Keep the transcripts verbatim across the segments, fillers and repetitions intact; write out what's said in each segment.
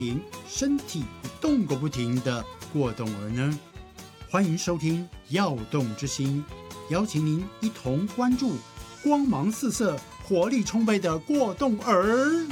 身体动个不停的过动儿呢？欢迎收听耀动之心，邀请您一同关注光芒四射、活力充沛的过动儿。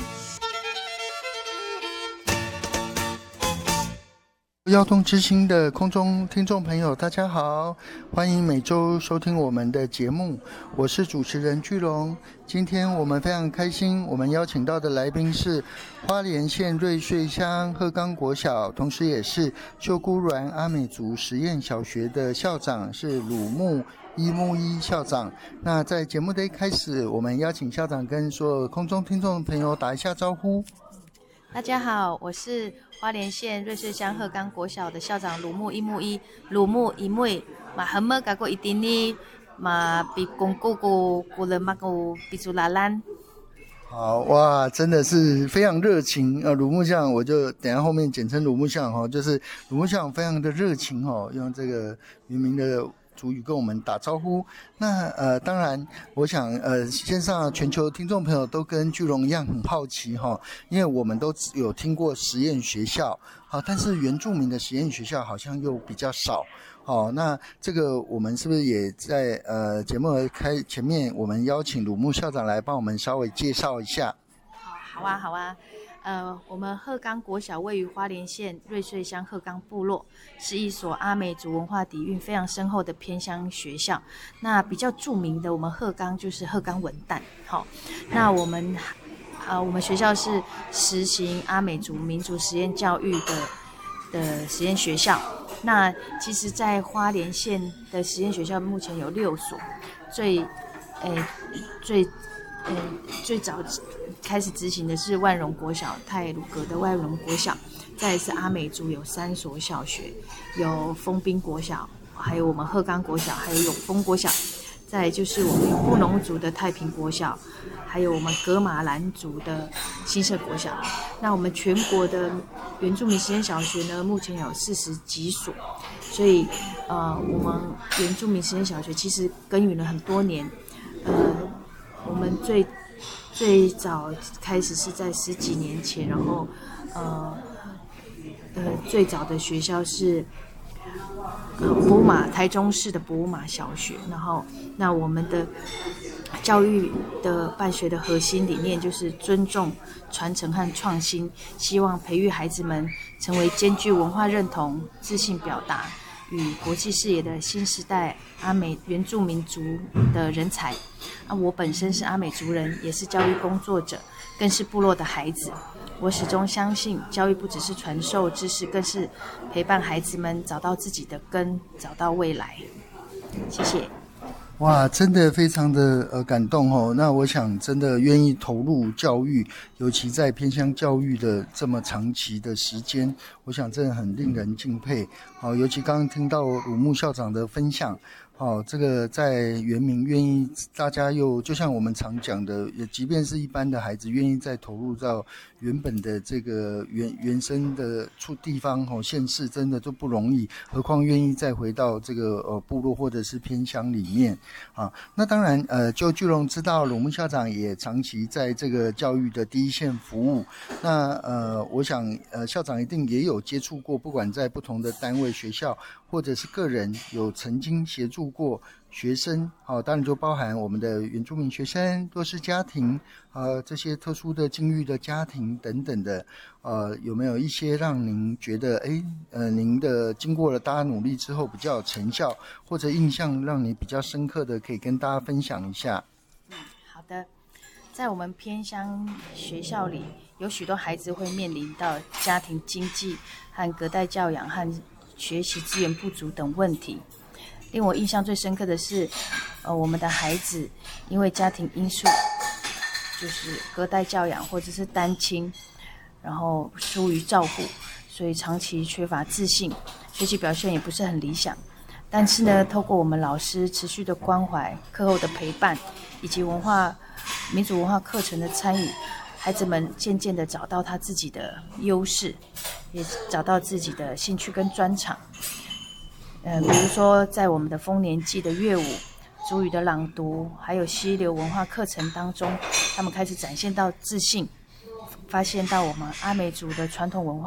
耀动之心的空中听众朋友，大家好，欢迎每周收听我们的节目，我是主持人巨龙。今天我们非常开心，我们邀请到的来宾是花莲县瑞穗乡鹤冈国小，同时也是秀姑峦阿美族实验小学的校长，是鲁木一木一校长。那在节目的一开始，我们邀请校长跟所有空中听众朋友打一下招呼。 大家好，我是花莲县瑞穗乡鹤冈国小的校长鲁木一木一，鲁木一木嘛很么改过一点呢嘛比公姑姑姑了嘛姑比祖拉兰。 好哇，真的是非常热情呃，鲁木校长，我就等一下后面简称鲁木校长哈，就是鲁木校长非常的热情哦，用这个原名的主语跟我们打招呼。那呃，当然，我想呃，线上全球听众朋友都跟巨龙一样很好奇哈，因为我们都有听过实验学校，好，但是原住民的实验学校好像又比较少。好，那这个我们是不是也在呃节目开前面，我们邀请鲁木校长来帮我们稍微介绍一下？ 好啊，好啊。呃，我们鹤冈国小位于花莲县瑞穗乡鹤冈部落，是一所阿美族文化底蕴非常深厚的偏乡学校。那比较著名的，我们鹤冈就是鹤冈文旦。好，那我们呃，我们学校是实行阿美族民族实验教育的的实验学校。那其实，在花莲县的实验学校目前有六所，最诶最。嗯，最早开始执行的是万荣国小，太鲁阁的万荣国小，再来是阿美族有三所小学，有丰滨国小，还有我们鹤冈国小，还有永丰国小，再来就是我们有布农族的太平国小，还有我们噶玛兰族的新社国小。那我们全国的原住民实验小学呢，目前有四十几所，所以呃，我们原住民实验小学其实耕耘了很多年，呃。我们最最早开始是在十几年前，然后呃呃最早的学校是呃博武马台中市的博武马小学，然后那我们的教育的办学的核心理念就是尊重、传承和创新，希望培育孩子们成为兼具文化认同、自信表达与国际视野的新时代阿美原住民族的人才。啊，我本身是阿美族人，也是教育工作者，更是部落的孩子。我始终相信，教育不只是传授知识，更是陪伴孩子们找到自己的根，找到未来。谢谢。 哇，真的非常的呃感动哦。那我想真的愿意投入教育，尤其在偏乡教育的这么长期的时间，我想真的很令人敬佩。好，尤其刚刚听到鲁木校长的分享，好，这个在原民愿意，大家又就像我们常讲的，也即便是一般的孩子愿意再投入到原本的这个原原生的处地方哦，县市真的都不容易，何况愿意再回到这个呃部落或者是偏乡里面啊。那当然呃，就巨龙知道鲁木校长也长期在这个教育的第一线服务，那呃，我想呃校长一定也有接触过，不管在不同的单位、学校或者是个人，有曾经协助过学生，好，当然就包含我们的原住民学生、弱势家庭，呃，这些特殊的境遇的家庭等等的，呃，有没有一些让您觉得，哎，呃，您的经过了大家努力之后比较有成效，或者印象让你比较深刻的，可以跟大家分享一下？ 嗯，好的。在我们偏乡学校里，有许多孩子会面临到家庭经济和隔代教养和学习资源不足等问题。令我印象最深刻的是，呃，我们的孩子因为家庭因素，就是隔代教养或者是单亲，然后疏于照顾，所以长期缺乏自信，学习表现也不是很理想。但是呢，透过我们老师持续的关怀、课后的陪伴，以及文化民族文化课程的参与，孩子们渐渐的找到他自己的优势，也找到自己的兴趣跟专长。呃，比如说在我们的丰年祭的乐舞、族语的朗读，还有溪流文化课程当中，他们开始展现到自信，发现到我们阿美族的传统文化